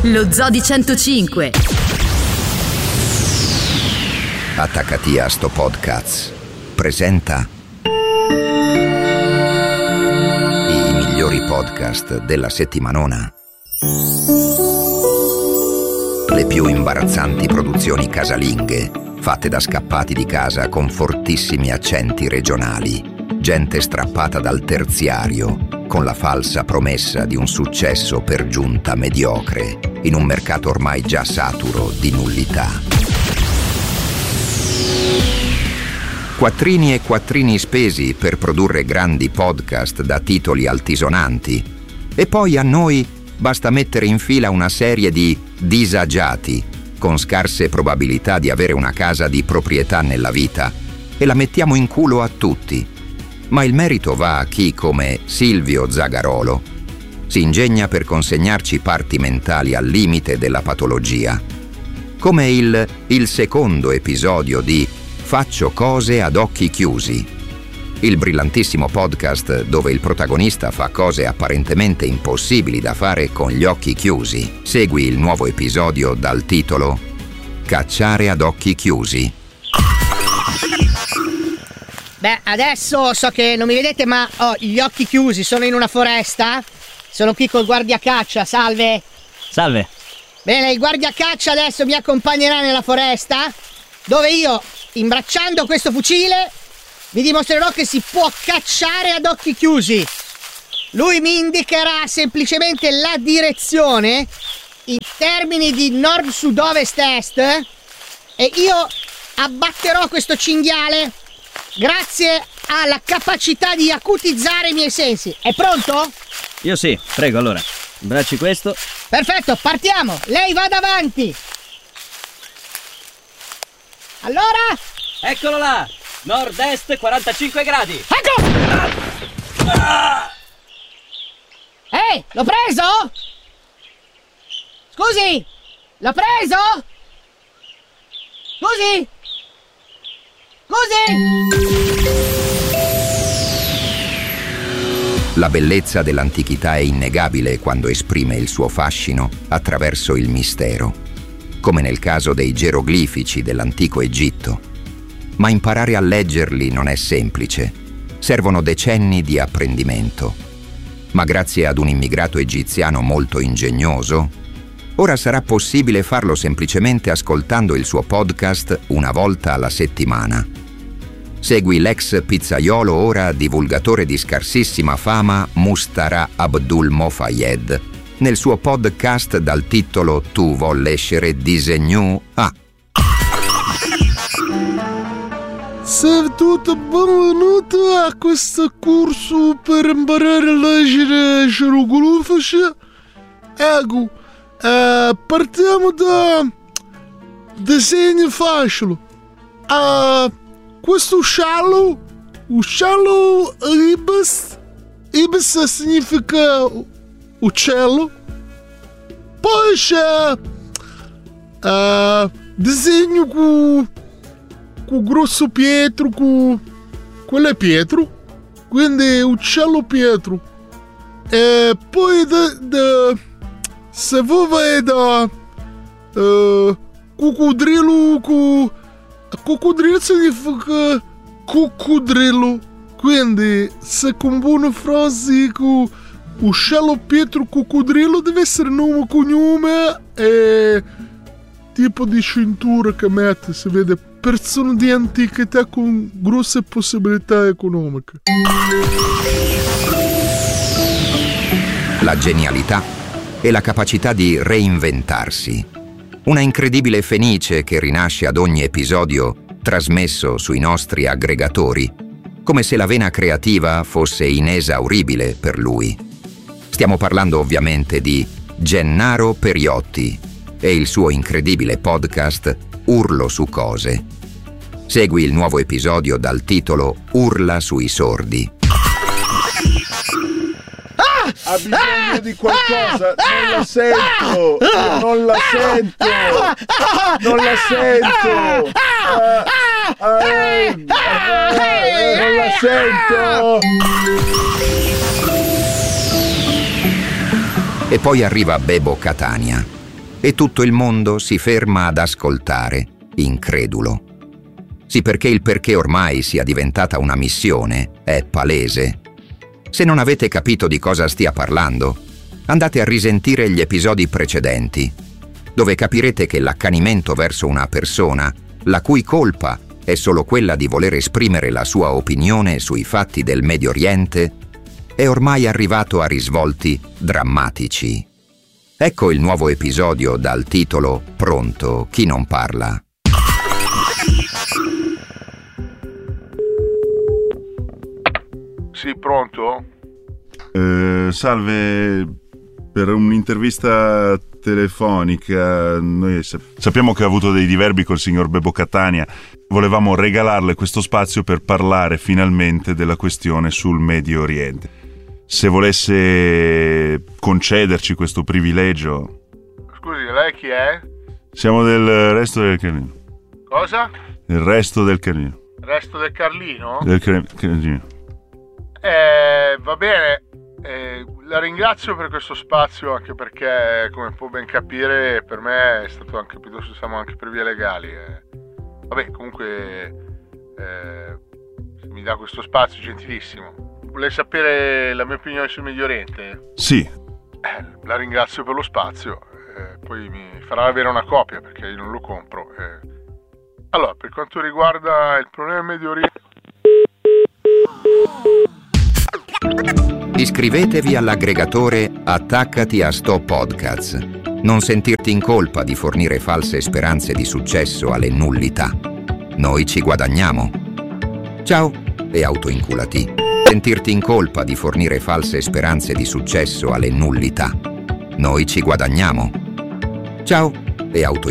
Lo Zoo di 105. Attaccati a sto podcast presenta i migliori podcast della settimanona. Le più imbarazzanti produzioni casalinghe fatte da scappati di casa con fortissimi accenti regionali, gente strappata dal terziario con la falsa promessa di un successo per giunta mediocre in un mercato ormai già saturo di nullità. Quattrini e quattrini spesi per produrre grandi podcast da titoli altisonanti, e poi a noi basta mettere in fila una serie di disagiati con scarse probabilità di avere una casa di proprietà nella vita e la mettiamo in culo a tutti. Ma il merito va a chi, come Silvio Zagarolo, si ingegna per consegnarci parti mentali al limite della patologia, come il secondo episodio di Faccio cose ad occhi chiusi, il brillantissimo podcast dove il protagonista fa cose apparentemente impossibili da fare con gli occhi chiusi. Segui il nuovo episodio dal titolo Cacciare ad occhi chiusi. Beh, adesso so che non mi vedete, ma ho gli occhi chiusi, sono in una foresta, sono qui col guardiacaccia, salve. Salve. Bene, il guardiacaccia adesso mi accompagnerà nella foresta, dove io, imbracciando questo fucile, vi dimostrerò che si può cacciare ad occhi chiusi. Lui mi indicherà semplicemente la direzione in termini di nord, sud, ovest, est, e io abbatterò questo cinghiale grazie alla capacità di acutizzare i miei sensi. È pronto? Io sì, prego, allora. Bracci questo. Perfetto, partiamo. Lei va davanti. Allora? Eccolo là! Nord-est 45 gradi. Ecco! Ehi, l'ho preso? Scusi, l'ho preso? Scusi? La bellezza dell'antichità è innegabile quando esprime il suo fascino attraverso il mistero, come nel caso dei geroglifici dell'antico Egitto. Ma imparare a leggerli non è semplice, servono decenni di apprendimento. Ma grazie ad un immigrato egiziano molto ingegnoso, ora sarà possibile farlo semplicemente ascoltando il suo podcast una volta alla settimana. Segui l'ex pizzaiolo, ora divulgatore di scarsissima fama, Mustara Abdul Mofayed, nel suo podcast dal titolo Tu vuol essere disegnu a. Salve tutti, benvenuti a questo corso per imparare a leggere geroglifici. Ecco, partiamo da disegno facile. Questo sciallo ibis significa uccello. Poi c'è disegno con grosso Pietro, quello è Pietro, quindi uccello Pietro. E poi se voi vedete coccodrillo, coccodrillo significa coccodrillo, quindi se con buone frasi con uccello Pietro coccodrillo deve essere nome, cognome e tipo di cintura che mette, si vede persone di antichità con grosse possibilità economiche. La genialità e la capacità di reinventarsi. Una incredibile fenice che rinasce ad ogni episodio trasmesso sui nostri aggregatori, come se la vena creativa fosse inesauribile per lui. Stiamo parlando ovviamente di Gennaro Periotti e il suo incredibile podcast Urlo su cose. Segui il nuovo episodio dal titolo Urla sui sordi. Ha bisogno di qualcosa, non la sento, non la sento, non la sento, non la sento. E poi arriva Bebo Catania, E tutto il mondo si ferma ad ascoltare, incredulo. Sì, perché il perché ormai sia diventata una missione è palese. Se non avete capito di cosa stia parlando, andate a risentire gli episodi precedenti, dove capirete che l'accanimento verso una persona, la cui colpa è solo quella di voler esprimere la sua opinione sui fatti del Medio Oriente, è ormai arrivato a risvolti drammatici. Ecco il nuovo episodio dal titolo Pronto, chi non parla? Sì, pronto? Salve, per un'intervista telefonica, noi sappiamo che ha avuto dei diverbi col signor Bebo Catania. Volevamo regalarle questo spazio per parlare finalmente della questione sul Medio Oriente. Se volesse concederci questo privilegio. Scusi, lei chi è? Siamo del Resto del Carlino. Cosa? Del Resto del Carlino. Resto del Carlino? Carlino. Va bene. La ringrazio per questo spazio, anche perché, come può ben capire, per me è stato anche piuttosto, siamo anche per vie legali. Vabbè, comunque, se mi dà questo spazio, gentilissimo. Vuole sapere la mia opinione sul Medio Oriente? Sì. La ringrazio per lo spazio, poi mi farà avere una copia perché io non lo compro. Allora, per quanto riguarda il problema del Medio Oriente... Iscrivetevi all'aggregatore Attaccati a Sto Podcasts. Non sentirti in colpa di fornire false speranze di successo alle nullità. Noi ci guadagniamo. Ciao e autoinculati. Sentirti in colpa di fornire false speranze di successo alle nullità. Noi ci guadagniamo. Ciao e